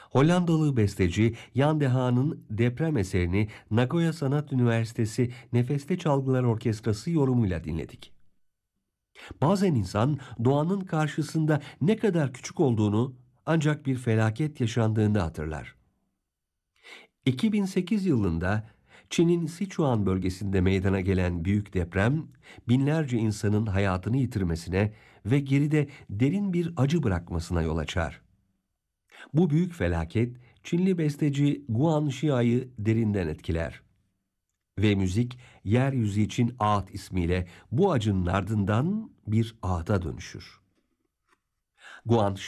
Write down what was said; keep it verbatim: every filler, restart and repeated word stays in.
Hollandalı besteci Jan de Haan'ın deprem eserini Nagoya Sanat Üniversitesi Nefeste Çalgılar Orkestrası yorumuyla dinledik. Bazen insan doğanın karşısında ne kadar küçük olduğunu ancak bir felaket yaşandığında hatırlar. iki bin sekiz yılında Çin'in Sichuan bölgesinde meydana gelen büyük deprem, binlerce insanın hayatını yitirmesine ve geride derin bir acı bırakmasına yol açar. Bu büyük felaket, Çinli besteci Guan Xia'yı derinden etkiler. Ve müzik, yeryüzü için ağıt ismiyle bu acının ardından bir ağıta dönüşür. Guan